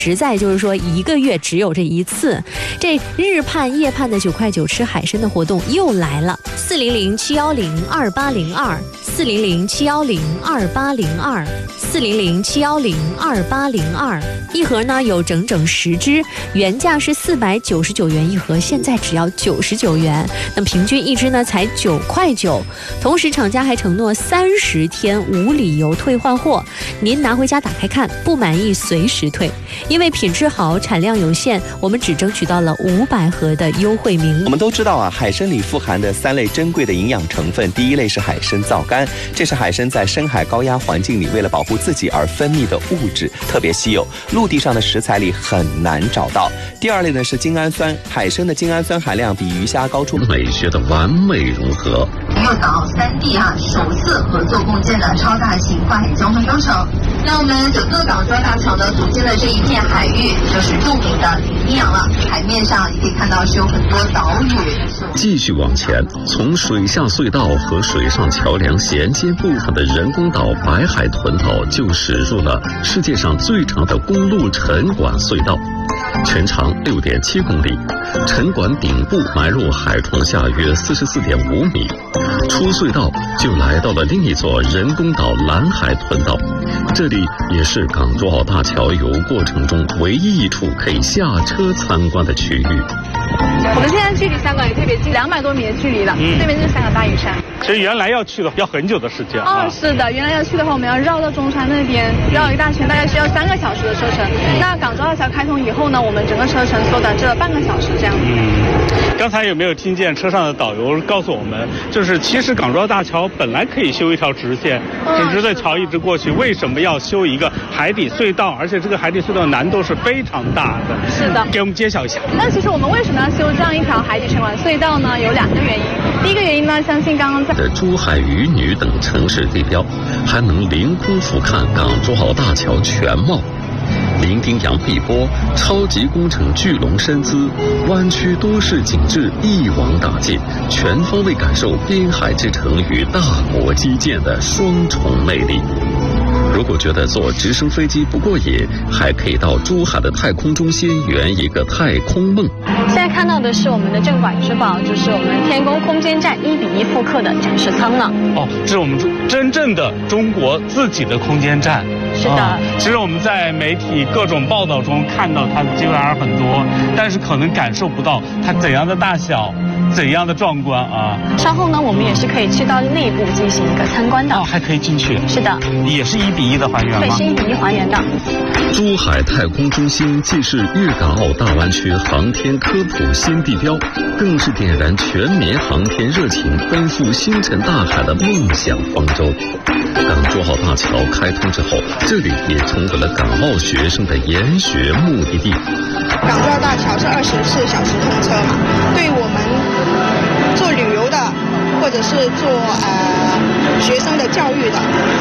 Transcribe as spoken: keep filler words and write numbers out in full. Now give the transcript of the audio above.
实在就是说一个月只有这一次，这日盼夜盼的九块九吃海参的活动又来了。四零零七幺零二八零二，四零零七幺零二八零二，四零零七幺零二八零二。一盒呢有整整十只，原价是四百九十九元一盒，现在只要九十九元，那平均一只呢才九块九。同时厂家还承诺三十天无理由退换货，您拿回家打开看，不满意随时退。因为品质好，产量有限，我们只争取到了五百盒的优惠名额。 我们都知道啊，海参里富含的三类珍贵的营养成分，第一类是海参皂苷，这是海参在深海高压环境里为了保护自己而分泌的物质，特别稀有，陆地上的食材里很难找到。第二类呢是精氨酸，海参的精氨酸含量比鱼虾高出美学的完美融合。 粤港三地啊首次合作共建的超大型跨海交通工程。那我们整个港珠澳大桥呢组建的这一片海域就是著名的羚羊了，海面上也可以看到是有很多岛屿。 继续往前，从水下隧道和水上桥梁衔接部分的人工岛白海豚岛就驶入了世界上最长的公路沉管隧道，全长六点七公里，沉管顶部埋入海床下约四十四点五米。出隧道就来到了另一座人工岛蓝海豚岛，这里也是港珠澳大桥游过程中唯一一处可以下车参观的区域。 我们现在距离香港也特别近，两百多米的距离了。嗯，对面就是香港大屿山。 其实原来要去的要很久的时间啊。 哦，是的，原来要去的话，我们要绕到中川那边，绕一大圈，大概需要三个小时的车程。嗯、那港珠澳大桥开通以后呢，我们整个车程缩短至了半个小时这样。 嗯，刚才有没有听见车上的导游告诉我们，就是其实港珠澳大桥本来可以修一条直线，很直的桥一直过去，为什么要修一个海底隧道？而且这个海底隧道难度是非常大的。 是的， 给我们介绍一下。 那其实我们为什么要修这样一条海底沉管隧道呢？有两个原因。第一个原因呢，相信刚刚在的珠海渔女等城市地标，还能凌空俯瞰港珠澳大桥全貌。伶仃洋碧波，超级工程巨龙身姿，湾区多式景致一网打尽，全方位感受滨海之城与大国基建的双重魅力。如果觉得坐直升飞机不过瘾，还可以到珠海的太空中心圆一个太空梦。 现在看到的是我们的镇馆之宝，就是我们天宫空间站一比一复刻的展示舱了。 哦，这是我们真正的中国自己的空间站。 是的、啊， 其实我们在媒体各种报道中看到它的机会还是很多，但是可能感受不到它怎样的大小，怎样的壮观啊！ 稍后呢，我们也是可以去到内部进行一个参观的。 哦，还可以进去。 是的， 也是一比一的还原吗？ 对，是一比一还原的。 珠海太空中心既是粤港澳大湾区航天科普新地标，更是点燃全民航天热情、奔赴星辰大海的梦想方舟。港珠澳大桥开通之后，这里也成为了港澳学生的研学目的地。 港珠澳大桥是二十四小时通车嘛，对我们做旅游的，或者是做呃学生的教育的。